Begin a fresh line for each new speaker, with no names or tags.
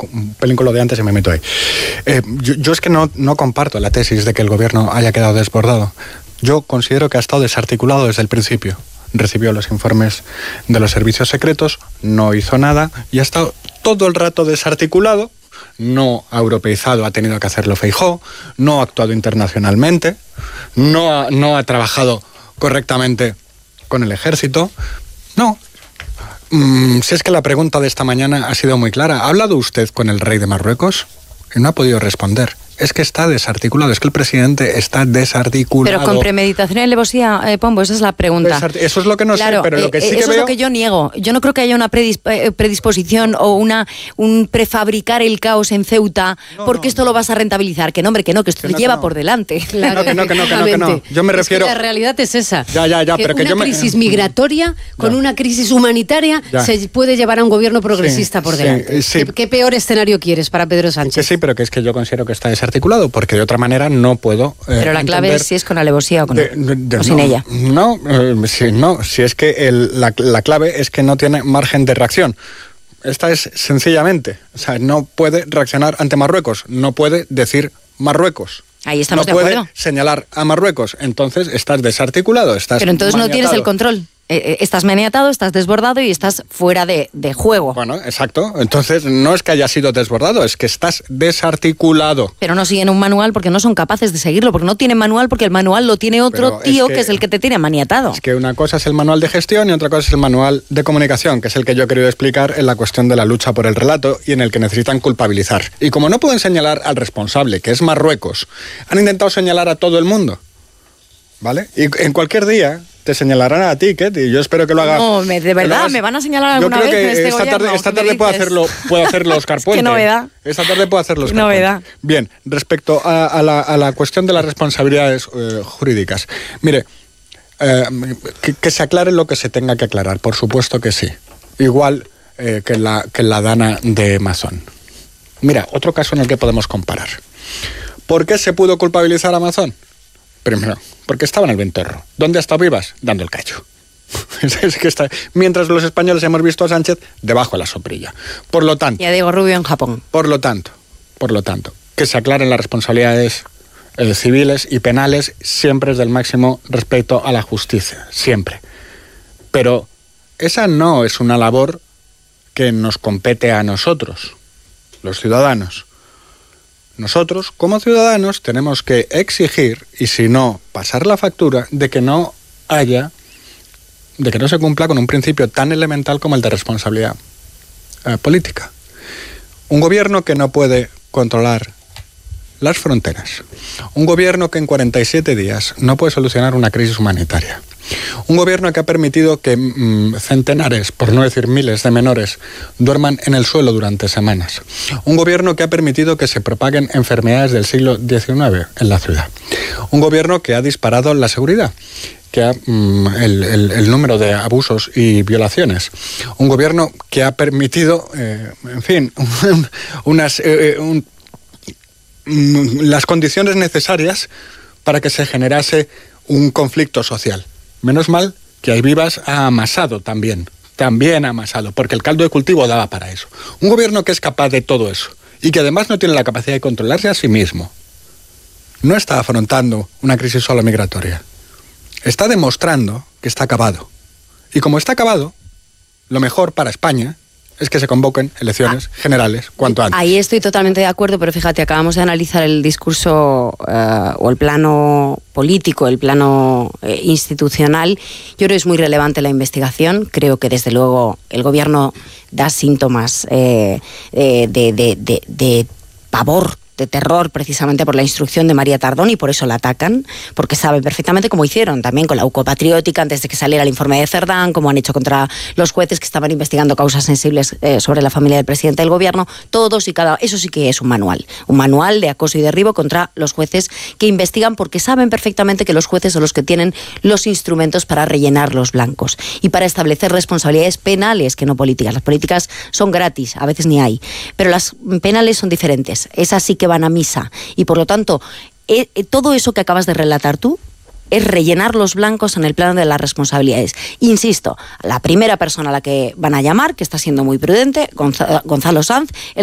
un pelín con lo de antes y me meto ahí. Yo es que no comparto la tesis de que el gobierno haya quedado desbordado. Yo considero que ha estado desarticulado desde el principio. Recibió los informes de los servicios secretos, no hizo nada y ha estado todo el rato desarticulado. No ha europeizado, ha tenido que hacerlo Feijóo, no ha actuado internacionalmente, no ha trabajado correctamente con el ejército. No. Si es que la pregunta de esta mañana ha sido muy clara. ¿Ha hablado usted con el rey de Marruecos? Y no ha podido responder. Es que está desarticulado, es que el presidente está desarticulado.
Pero con premeditación y alevosía, Pombo, esa es la pregunta.
Eso es lo que no sé, pero lo que sí que veo...
Eso es lo que yo niego. Yo no creo que haya una predisposición o un prefabricar el caos en Ceuta porque esto lo vas a rentabilizar. Que no, hombre, que esto te lleva por delante.
Claro,
que no. Yo me refiero...
Es que la realidad es esa.
Ya, pero que
una crisis migratoria con una crisis humanitaria se puede llevar a un gobierno progresista por delante.
Sí.
¿Qué peor escenario quieres para Pedro Sánchez?
Sí, pero que es que yo considero que está desarticulado, porque de otra manera no puedo
pero la clave es si es con alevosía o sin ella.
Si es que la clave es que no tiene margen de reacción. Esta es sencillamente, o sea, no puede reaccionar ante Marruecos, no puede decir Marruecos.
Ahí estamos
de acuerdo. No puede señalar a Marruecos, entonces estás desarticulado,
pero entonces maniatado. No tienes el control. Estás maniatado, estás desbordado y estás fuera de juego.
Bueno, exacto. Entonces no es que haya sido desbordado, es que estás desarticulado.
Pero no siguen un manual porque no son capaces de seguirlo, porque no tienen manual, porque el manual lo tiene otro tío que es el que te tiene maniatado.
Es que una cosa es el manual de gestión y otra cosa es el manual de comunicación, que es el que yo he querido explicar en la cuestión de la lucha por el relato y en el que necesitan culpabilizar. Y como no pueden señalar al responsable, que es Marruecos, han intentado señalar a todo el mundo. ¿Vale? Y en cualquier día te señalarán a ti, Ketty, y yo espero que lo hagas.
No, de verdad, me van a señalar alguna vez.
Yo creo que esta tarde puedo hacerlo Oscar Puente.
Qué novedad.
Esta tarde puedo hacerlo Oscar
novedad.
Puente. Bien, respecto a la cuestión de las responsabilidades jurídicas. Mire, que se aclare lo que se tenga que aclarar, por supuesto que sí. Igual que la Dana de Amazon. Mira, otro caso en el que podemos comparar. ¿Por qué se pudo culpabilizar a Amazon? Primero, porque estaba en el Ventorro. ¿Dónde ha estado Vivas? Dando el callo. Es que mientras los españoles hemos visto a Sánchez debajo de la sombrilla. Por lo tanto...
Y a Diego Rubio en Japón.
Por lo tanto, que se aclaren las responsabilidades civiles y penales siempre desde el máximo respeto a la justicia. Siempre. Pero esa no es una labor que nos compete a nosotros, los ciudadanos. Nosotros, como ciudadanos, tenemos que exigir, y si no, pasar la factura, de que no se cumpla con un principio tan elemental como el de responsabilidad política. Un gobierno que no puede controlar las fronteras. Un gobierno que en 47 días no puede solucionar una crisis humanitaria. Un gobierno que ha permitido que centenares, por no decir miles de menores, duerman en el suelo durante semanas. Un gobierno que ha permitido que se propaguen enfermedades del siglo XIX en la ciudad. Un gobierno que ha disparado la seguridad, que el número de abusos y violaciones. Un gobierno que ha permitido, las condiciones necesarias para que se generase un conflicto social. Menos mal que ahí Vivas ha amasado también ha amasado, porque el caldo de cultivo daba para eso. Un gobierno que es capaz de todo eso y que además no tiene la capacidad de controlarse a sí mismo, no está afrontando una crisis solo migratoria. Está demostrando que está acabado. Y como está acabado, lo mejor para España es que se convoquen elecciones generales cuanto antes.
Ahí estoy totalmente de acuerdo, pero fíjate, acabamos de analizar el discurso o el plano político, el plano institucional. Yo creo que es muy relevante la investigación. Creo que desde luego el gobierno da síntomas de pavor, de terror, precisamente por la instrucción de María Tardón, y por eso la atacan, porque saben perfectamente cómo hicieron también con la UCO Patriótica antes de que saliera el informe de Cerdán, como han hecho contra los jueces que estaban investigando causas sensibles sobre la familia del presidente del gobierno, todos y cada... Eso sí que es un manual de acoso y derribo contra los jueces que investigan, porque saben perfectamente que los jueces son los que tienen los instrumentos para rellenar los blancos y para establecer responsabilidades penales, que no políticas. Las políticas son gratis, a veces ni hay, pero las penales son diferentes. Es así que van a misa, y por lo tanto todo eso que acabas de relatar tú es rellenar los blancos en el plano de las responsabilidades. Insisto, la primera persona a la que van a llamar, que está siendo muy prudente, Gonzalo Sanz,